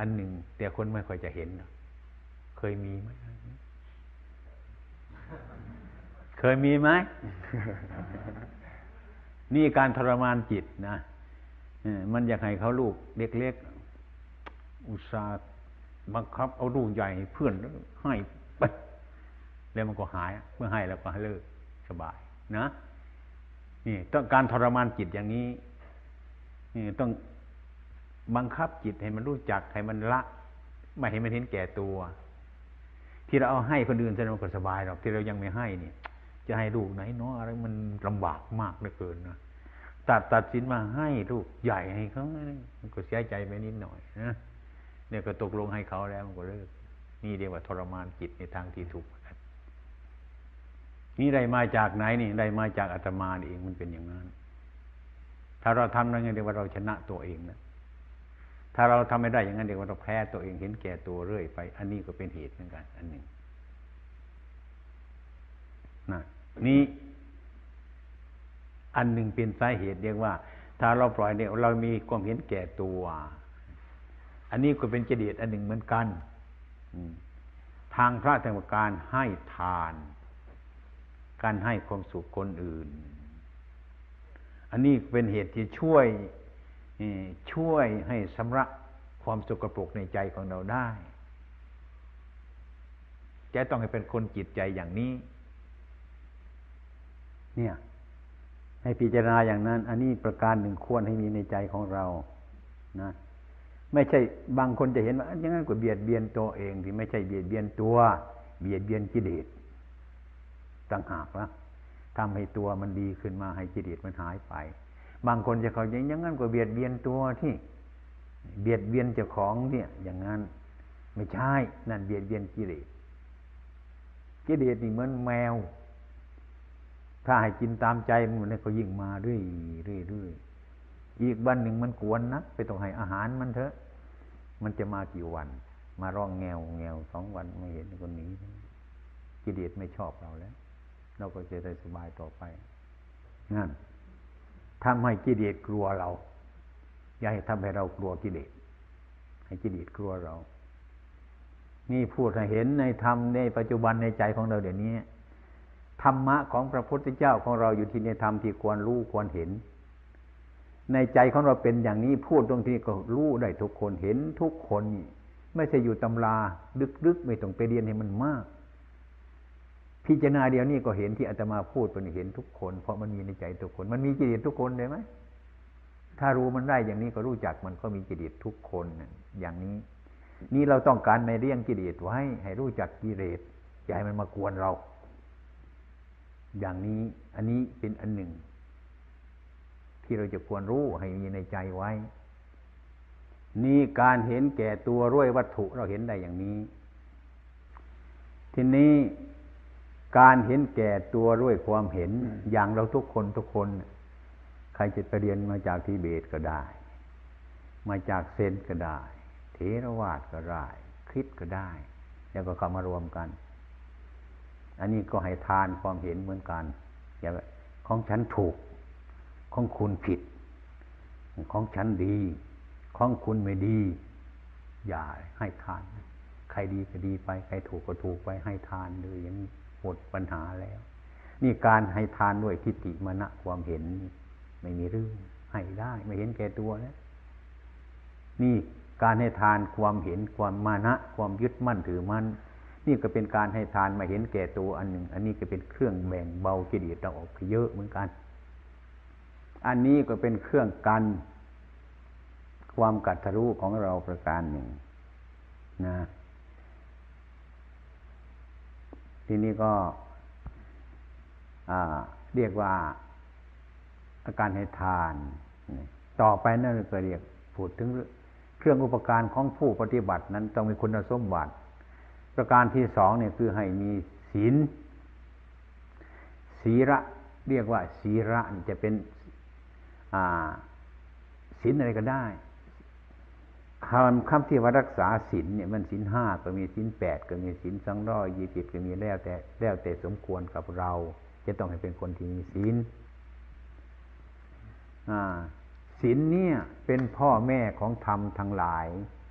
อันหนึ่งแต่คนไม่ค่อยจะเห็นเคยมีไหมเคยมีไหม นี่การทรมานจิตนะมันอยากให้เขาลูกเล็กๆอุตส่าห์บังคับเอาลูกใหญ่เพื่อนให้ไปแล้วมันก็หายเมื่อให้แล้วก็ให้เลิกสบายนะนี่ต้องการทรมานจิตอย่างนี้นี่ต้องบังคับจิตให้มันรู้จักให้มันละไม่ให้มันเห็นแก่ตัวที่เราเอาให้คนอื่นจะมันก็สบายหรอกที่เรายังไม่ให้นี่จะให้ลูกไหนเนาะอะไรมันลำบากมากเหลือเกินนะตัดสินมาให้ลูกใหญ่ให้เขามันก็เสียใจไปนิดหน่อยนะเนี่ยก็ตกลงให้เขาแล้วมันก็เลิกนี่เรียกว่าทรมานจิตในทางที่ถูกนี่ได้มาจากไหนนี่ได้มาจากอาตมาเองมันเป็นอย่างนั้นถ้าเราทำอย่างนั้นเรียกว่าเราชนะตัวเองนะถ้าเราทำไม่ได้อย่างนั้นเรียกว่าเราแพ้ตัวเองเห็นแก่ตัวเรื่อยไปอันนี้ก็เป็นเหตุเหมือนกันอันหนึ่งนะนี่อันหนึ่งเป็นสาเหตุเรียกว่าถ้าเราปล่อยเนี่ยเรามีความเห็นแก่ตัวอันนี้ก็เป็นกิเลสอันหนึ่งเหมือนกันทางพระธรรมการให้ทานการให้ความสุขคนอื่นอันนี้เป็นเหตุที่ช่วยให้ชำระความสกปรกในใจของเราได้จะต้องให้เป็นคนจิตใจอย่างนี้เนี่ยให้พิจารณาอย่างนั้นอันนี้ประการหนึ่งควรให้มีในใจของเรานะไม่ใช่บางคนจะเห็นว่าอย่างนั้นก็เบียดเบียนตัวเองที่ไม่ใช่เบียดเบียนตัวเบียดเบียนกิเลสต่างหากนะทำให้ตัวมันดีขึ้นมาให้กิเลสมันหายไปบางคนจะเขาอย่างนั้นก็เบียดเบียนตัวที่เบียดเบียนเจ้าของเนี่ยอย่างนั้นไม่ใช่นั่นเบียดเบียนกิเลสกิเลสนี่เหมือนแมวถ้าให้กินตามใจมันเนี่ยก็ยิ่งมาเรื่อยอีกวันหนึ่งมันกวนนักไปต้องให้อาหารมันเถอะมันจะมากี่วันมาร้องแงว2 วันไม่เห็นคนนี้กิเลสไม่ชอบเราแล้วเราก็จะได้สบายต่อไปนั่นทำให้กิเลสกลัวเราอย่าให้ทำให้เรากลัวกิเลสให้กิเลสกลัวเรานี่พูดให้เห็นในธรรมในปัจจุบันในใจของเราเดี๋ยวนี้ธรรมะของพระพุทธเจ้าของเราอยู่ที่ในธรรมที่ควรรู้ควรเห็นในใจของเราเป็นอย่างนี้พูดตรงที่ก็รู้ได้ทุกคนเห็นทุกคนนี่ไม่ใช่อยู่ตำราลึกๆไม่ต้องไปเรียนให้มันมากพิจารณาเดียวนี้ก็เห็นที่อาตมาพูดเป็นเห็นทุกคนเพราะมันมีในใจทุกคนมันมีกิเลสทุกคนเลยไหมถ้ารู้มันได้อย่างนี้ก็รู้จักมันก็มีกิเลสทุกคนอย่างนี้นี่เราต้องการในเรื่องกิเลสไว้ให้รู้จักกิเลสอย่าให้มันมากวนเราอย่างนี้อันนี้เป็นอันหนึ่งที่เราจะควรรู้ให้มีในใจไว้นี่การเห็นแก่ตัวด้วยวัตถุเราเห็นได้อย่างนี้ทีนี้การเห็นแก่ตัวด้วยความเห็นอย่างเราทุกคนใครจะไปเรียนมาจากทิเบตก็ได้มาจากเซนก็ได้เถรวาทก็ได้คริสต์ก็ได้แล้วก็เข้ามารวมกันอันนี้ก็ให้ทานความเห็นเหมือนกันอย่างของฉันถูกของคุณผิดของฉันดีของคุณไม่ดีอย่าให้ทานใครดีก็ดีไปใครถูกก็ถูกไปให้ทานเลยอย่างนี้หมดปัญหาแล้วนี่การให้ทานด้วยทิฏฐิมานะความเห็นไม่มีเรื่องให้ได้ไม่เห็นแก่ตัวแล้วนี่การให้ทานความเห็นความมานะความยึดมั่นถือมั่นนี่ก็เป็นการให้ทานมาเห็นแก่ตัวอันหนึ่งอันนี้ก็เป็นเครื่องแบ่งเบากิเลสเราออกเยอะเหมือนกันอันนี้ก็เป็นเครื่องกันความกัดทะลุของเราประการหนึ่งนะทีนี้ก็เรียกว่าอาการให้ทานต่อไปนั่นก็เรียกพูดถึงเครื่องอุปการของผู้ปฏิบัตินั้นต้องมีคุณสมบัติประการที่2เนี่ยคือให้มีศีลศีระเรียกว่าศีระจะเป็นศีลอะไรก็ได้คำที่ว่ารักษาศีลเนี่ยมันศีล5ก็มีศีล8ก็มีศีล220ก็มีแล้วแต่สมควรกับเราจะต้องให้เป็นคนที่มีศีลศีลเนี่ยเป็นพ่อแม่ของธรรมทั้งหลาย